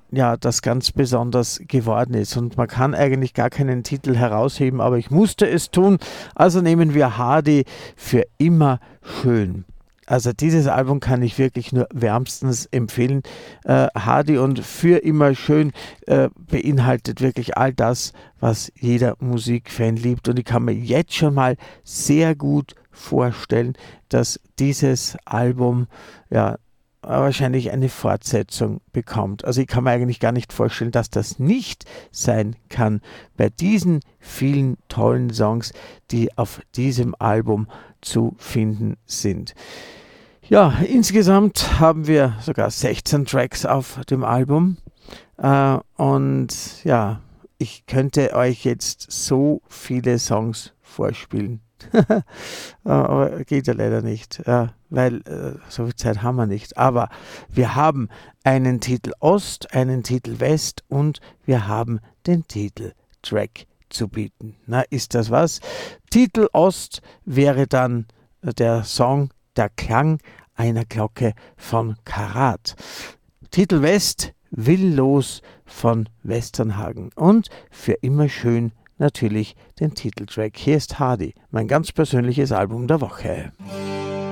ja, das ganz besonders geworden ist. Und man kann eigentlich gar keinen Titel herausheben, aber ich musste es tun. Also nehmen wir Hardy für immer schön. Also dieses Album kann ich wirklich nur wärmstens empfehlen. Hardy und für immer schön beinhaltet wirklich all das, was jeder Musikfan liebt. Und ich kann mir jetzt schon mal sehr gut vorstellen, dass dieses Album ja wahrscheinlich eine Fortsetzung bekommt. Also ich kann mir eigentlich gar nicht vorstellen, dass das nicht sein kann bei diesen vielen tollen Songs, die auf diesem Album zu finden sind. Ja, insgesamt haben wir sogar 16 Tracks auf dem Album. Und ja, ich könnte euch jetzt so viele Songs vorspielen. Aber geht ja leider nicht, weil so viel Zeit haben wir nicht. Aber wir haben einen Titel Ost, einen Titel West und wir haben den Titel Track zu bieten. Na, ist das was? Titel Ost wäre dann der Song Der Klang einer Glocke von Karat. Titel West Willlos von Westernhagen und für immer schön natürlich den Titeltrack. Hier ist Hardy, mein ganz persönliches Album der Woche.